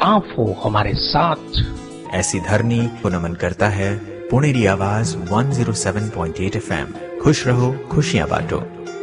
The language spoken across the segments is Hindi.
आप हो हमारे साथ। ऐसी धरनी को नमन करता है पुणेरी आवाज 107.8 FM। खुश रहो, खुशियां बांटो।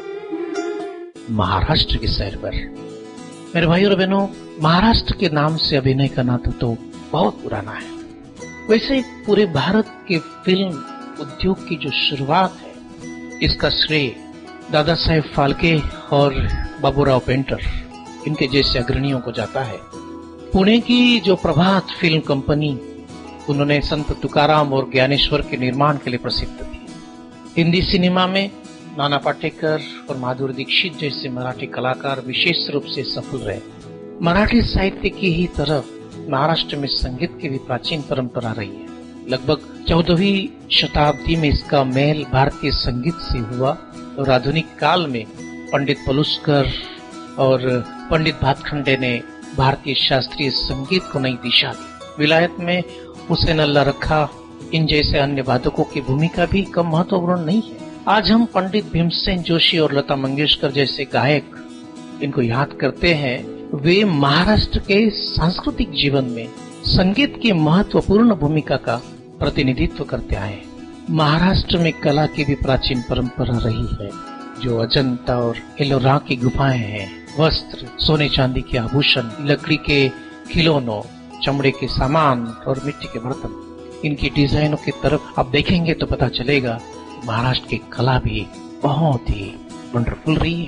महाराष्ट्र की सैर पर मेरे भाई और बहनों, महाराष्ट्र के नाम से अभिनय का नाता तो बहुत पुराना है। वैसे पूरे भारत के फिल्म उद्योग की जो शुरुआत है, इसका श्रेय दादा साहेब फाल्के और बाबूराव पेंटर, इनके जैसे अग्रणियों को जाता है। पुणे की जो प्रभात फिल्म कंपनी, उन्होंने संत तुकाराम और ज्ञानेश्वर के निर्माण के लिए प्रसिद्ध थी। हिंदी सिनेमा में नाना पाटेकर और माधुरी दीक्षित जैसे मराठी कलाकार विशेष रूप से सफल रहे। मराठी साहित्य की ही तरफ महाराष्ट्र में संगीत की भी प्राचीन परंपरा रही है। लगभग 14वीं शताब्दी में इसका मेल भारतीय संगीत से हुआ और आधुनिक काल में पंडित पलुस्कर और पंडित भातखंडे ने भारतीय शास्त्रीय संगीत को नई दिशा दी। विलायत में हुसैन अल्लाह रखा, इन जैसे अन्य वादकों की भूमिका भी कम महत्वपूर्ण नहीं है। आज हम पंडित भीमसेन जोशी और लता मंगेशकर जैसे गायक, इनको याद करते हैं। वे महाराष्ट्र के सांस्कृतिक जीवन में संगीत की महत्वपूर्ण भूमिका का प्रतिनिधित्व करते आए। महाराष्ट्र में कला की भी प्राचीन परंपरा रही है। जो अजंता और एलोरा की गुफाएं हैं, वस्त्र, सोने चांदी के आभूषण, लकड़ी के खिलौनों, चमड़े के सामान और मिट्टी के बर्तन, इनकी डिजाइनों की तरफ आप देखेंगे तो पता चलेगा महाराष्ट्र की कला भी बहुत ही वंडरफुल रही है।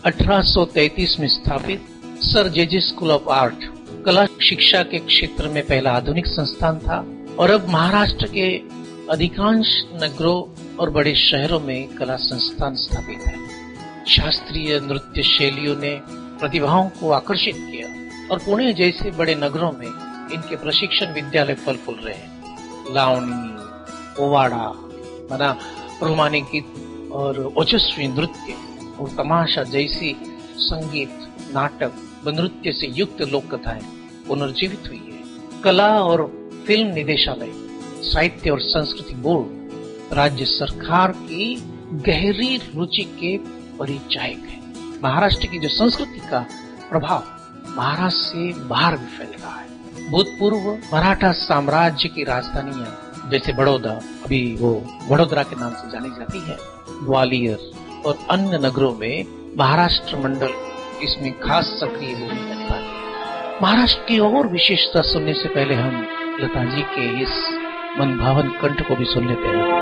1833 में स्थापित sir JJ school of art कला शिक्षा के क्षेत्र में पहला आधुनिक संस्थान था और अब महाराष्ट्र के अधिकांश नगरों और बड़े शहरों में कला संस्थान स्थापित है। शास्त्रीय नृत्य शैलियों ने प्रतिभाओं को आकर्षित किया और पुणे जैसे बड़े नगरों में इनके प्रशिक्षण विद्यालय फल फूल रहे हैं। लावणी, पोवाड़ा, मना रोमानी गीत और ओजस्वी नृत्य और तमाशा जैसी संगीत, नाटक व नृत्य से युक्त लोक कथाएं पुनर्जीवित हुई है। कला और फिल्म निदेशालय, साहित्य और संस्कृति बोर्ड राज्य सरकार की गहरी रुचि के परिचायक है। महाराष्ट्र की जो संस्कृति का प्रभाव महाराष्ट्र से बाहर भी फैल रहा है। भूतपूर्व मराठा साम्राज्य की राजधानियां जैसे बड़ौदा, अभी वो वडोदरा के नाम से जानी जाती है, ग्वालियर और अन्य नगरों में महाराष्ट्र मंडल इसमें खास सक्रिय भूमिका निभाती है। महाराष्ट्र की और विशेषता सुनने से पहले हम लता जी के इस मनभावन कंठ को भी सुन लेते हैं।